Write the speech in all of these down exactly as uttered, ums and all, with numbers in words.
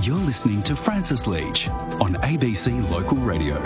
You're listening to Francis Leach on A B C Local Radio.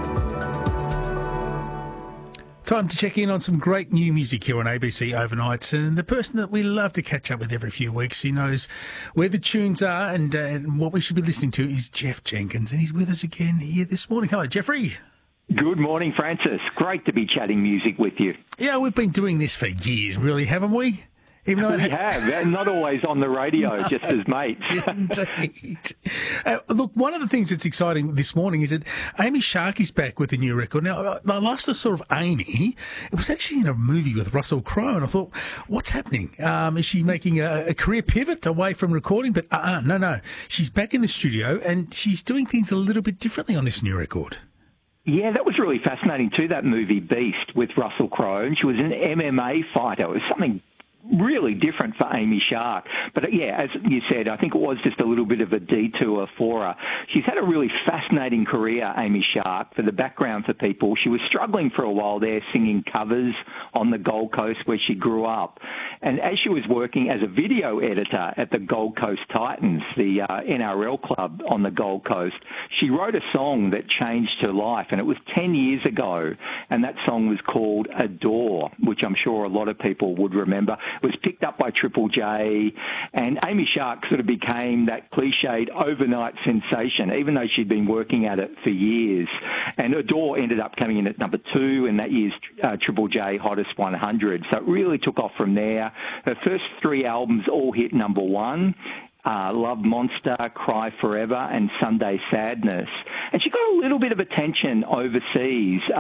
Time to check in on some great new music here on A B C Overnights, and the person that we love to catch up with every few weeks, he knows where the tunes are and, uh, and what we should be listening to, is Geoff Jenkins, and he's with us again here this morning. Hello, Jeffrey. Good morning, Francis. Great to be chatting music with you. Yeah, we've been doing this for years, really, haven't we? Even though we have, and not always on the radio, no, just as mates. Indeed. Uh, look, one of the things that's exciting this morning is that Amy Shark is back with a new record. Now, I last I saw of Amy, it was actually in a movie with Russell Crowe, and I thought, what's happening? Um, is she making a, a career pivot away from recording? But uh-uh, no, no. She's back in the studio, and she's doing things a little bit differently on this new record. Yeah, that was really fascinating too, that movie Beast with Russell Crowe. And she was an M M A fighter. It was something really different for Amy Shark. But yeah, as you said, I think it was just a little bit of a detour for her. She's had a really fascinating career, Amy Shark. For the background for people, she was struggling for a while there singing covers on the Gold Coast where she grew up. And as she was working as a video editor at the Gold Coast Titans, the uh, N R L club on the Gold Coast, she wrote a song that changed her life, and it was ten years ago, and that song was called Adore, which I'm sure a lot of people would remember. It was picked up by Triple J, and Amy Shark sort of became that cliched overnight sensation, even though she'd been working at it for years. And Adore ended up coming in at number two in that year's uh, Triple J Hottest one hundred. So it really took off from there. Her first three albums all hit number one. Uh, Love Monster, Cry Forever, and Sunday Sadness. And she got a little bit of attention overseas.